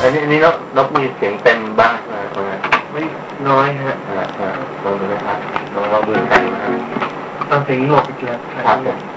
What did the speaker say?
อันนี้นกมีเสียงเต็มบ้างนะไม่น้อยฮะลองดูนะครับลองดูกันนะตอนเสียงหลบอีกแล้วครับ